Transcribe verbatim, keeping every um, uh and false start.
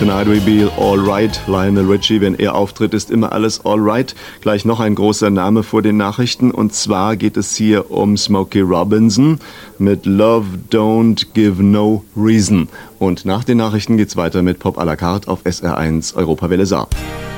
Tonight we be alright. Lionel Richie, wenn er auftritt, ist immer alles alright. Gleich noch ein großer Name vor den Nachrichten. Und zwar geht es hier um Smokey Robinson mit Love Don't Give No Reason. Und nach den Nachrichten geht's weiter mit Pop à la carte auf S R eins Europawelle Saar.